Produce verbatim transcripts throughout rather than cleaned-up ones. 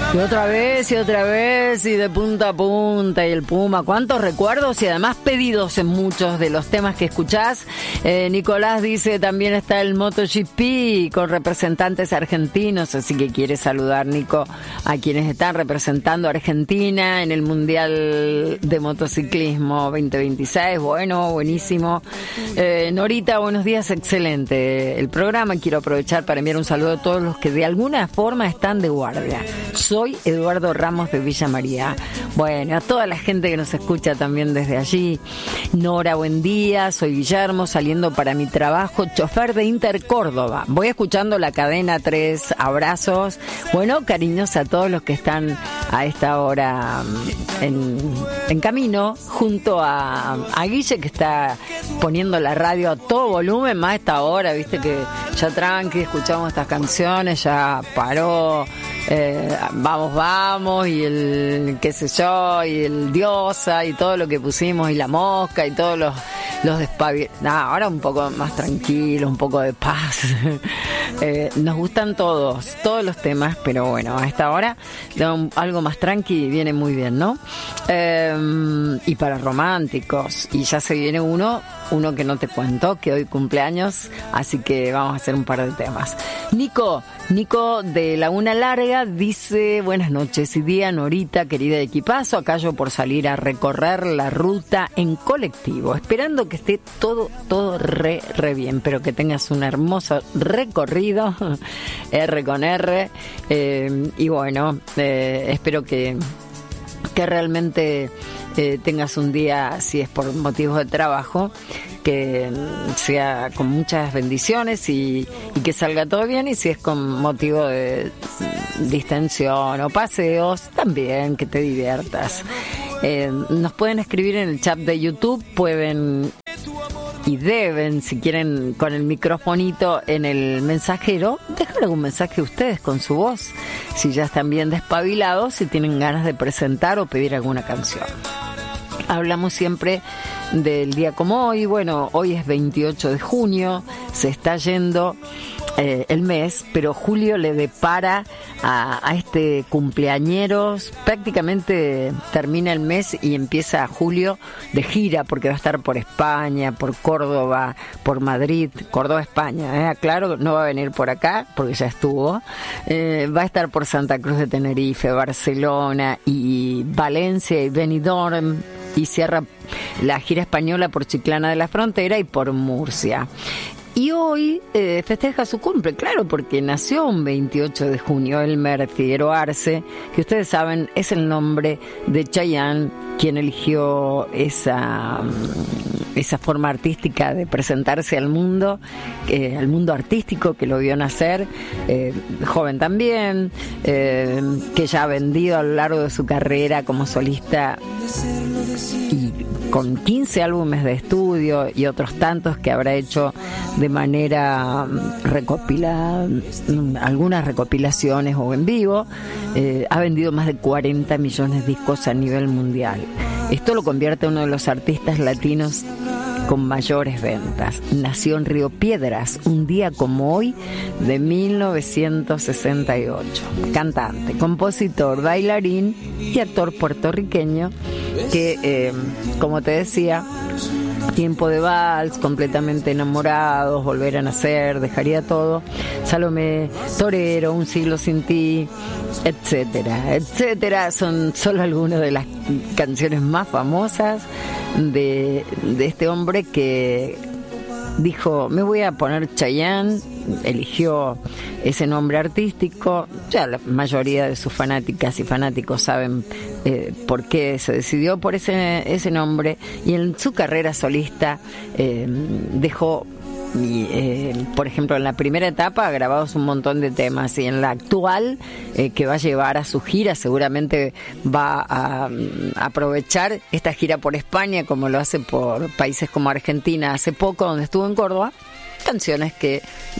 Y otra vez, y otra vez, y de punta a punta, y el Puma. ¿Cuántos recuerdos? Y además pedidos en muchos de los temas que escuchás. Eh, Nicolás dice, también está el MotoGP con representantes argentinos, así que quiere saludar, Nico, a quienes están representando a Argentina en el Mundial de Motociclismo veinte veintiséis. Bueno, buenísimo. Eh, Norita, buenos días, excelente el programa. Quiero aprovechar para enviar un saludo a todos los que de alguna forma están de guardia. Soy Eduardo Ramos de Villa María. Bueno, a toda la gente que nos escucha también desde allí. Nora, buen día. Soy Guillermo, saliendo para mi trabajo, chofer de Inter Córdoba. Voy escuchando la cadena tres. Abrazos. Bueno, cariños a todos los que están a esta hora en, en camino, junto a, a Guille, que está poniendo la radio a todo volumen, más a esta hora, viste que ya tranqui, escuchamos estas canciones, ya paró. Eh, vamos, vamos, y el qué sé yo, y el Diosa, y todo lo que pusimos, y la mosca, y todos los, los despabilados. Nah, ahora un poco más tranquilo, un poco de paz. eh, nos gustan todos, todos los temas, pero bueno, a esta hora algo más tranqui viene muy bien, ¿no? Eh, y para románticos, y ya se viene uno, uno que no te cuento, que hoy cumpleaños, así que vamos a hacer un par de temas. Nico, Nico de Laguna Larga dice, buenas noches y día, Norita, querida de equipazo, acá yo por salir a recorrer la ruta en colectivo, esperando que esté todo, todo re, re bien, pero que tengas un hermoso recorrido, R con R, eh, y bueno, eh, espero que, que realmente eh, tengas un día, si es por motivos de trabajo, que sea con muchas bendiciones y, y que salga todo bien, y si es con motivo de distensión o paseos, también que te diviertas. Eh, nos pueden escribir en el chat de YouTube, pueden y deben, si quieren, con el microfonito en el mensajero, dejar algún mensaje ustedes con su voz, si ya están bien despabilados, si tienen ganas de presentar o pedir alguna canción. Hablamos siempre del día como hoy. Bueno, hoy es veintiocho de junio, se está yendo eh, el mes, pero julio le depara a, a este cumpleañeros. Prácticamente termina el mes y empieza julio de gira, porque va a estar por España, por Córdoba, por Madrid, Córdoba, España, ¿eh? Claro, no va a venir por acá, porque ya estuvo. Eh, va a estar por Santa Cruz de Tenerife, Barcelona y Valencia y Benidorm, y cierra la gira española por Chiclana de la Frontera y por Murcia. Y hoy eh, festeja su cumple, claro, porque nació un veintiocho de junio Elmer Figueroa Arce, que ustedes saben es el nombre de Chayanne, quien eligió esa, esa forma artística de presentarse al mundo, eh, al mundo artístico, que lo vio nacer, eh, joven también, eh, que ya ha vendido a lo largo de su carrera como solista, y con quince álbumes de estudio y otros tantos que habrá hecho de manera recopilada, algunas recopilaciones o en vivo, eh, ha vendido más de cuarenta millones de discos a nivel mundial. Esto lo convierte en uno de los artistas latinos con mayores ventas. Nació en Río Piedras, un día como hoy de mil novecientos sesenta y ocho. Cantante, compositor, bailarín y actor puertorriqueño que, eh, como te decía, Tiempo de Vals, Completamente Enamorados, Volver a Nacer, Dejaría Todo, Salomé, Torero, Un Siglo Sin Ti, etcétera, etcétera. Son solo algunas de las canciones más famosas de, de este hombre que dijo, me voy a poner Chayanne, eligió ese nombre artístico. Ya la mayoría de sus fanáticas y fanáticos saben eh, por qué se decidió por ese, ese nombre, y en su carrera solista eh, dejó, y, eh, por ejemplo, en la primera etapa grabados un montón de temas, y en la actual eh, que va a llevar a su gira, seguramente va a, a aprovechar esta gira por España, como lo hace por países como Argentina hace poco, donde estuvo en Córdoba, canciones que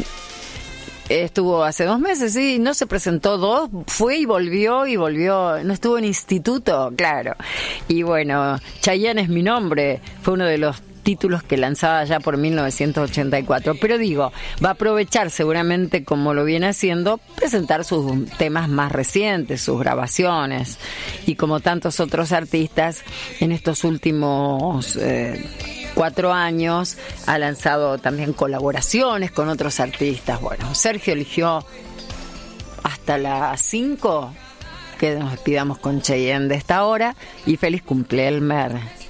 estuvo hace dos meses, sí, no se presentó dos, fue y volvió y volvió, no estuvo en instituto, claro. Y bueno, Chayanne es mi nombre, fue uno de los títulos que lanzaba ya por mil novecientos ochenta y cuatro. Pero digo, va a aprovechar seguramente, como lo viene haciendo, presentar sus temas más recientes, sus grabaciones, y como tantos otros artistas en estos últimos eh, cuatro años ha lanzado también colaboraciones con otros artistas. Bueno, Sergio eligió hasta las cinco que nos despidamos con Cheyenne de esta hora, y feliz cumple, Elmer.